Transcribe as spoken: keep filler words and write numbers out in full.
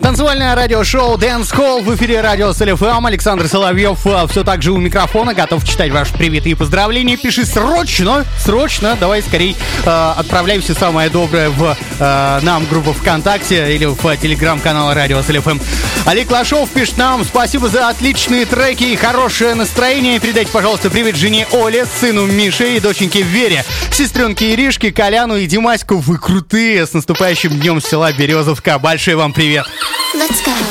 Танцевальное радиошоу Dance Hall в эфире радио СЛФМ. Александр Соловьев все так же у микрофона, готов читать ваши приветы и поздравления. Пиши срочно, срочно, давай скорей э, отправляй все самое доброе в э, нам группу ВКонтакте или в телеграм-канал радио СЛФМ. Олег Лашов пишет нам: спасибо за отличные треки и хорошее настроение. Передайте, пожалуйста, привет жене Оле, сыну Мише и доченьке Вере, сестренке Иришке, Коляну и Димаську. Вы крутые! С наступающим днем села Березовка. Большой вам привет! Let's go.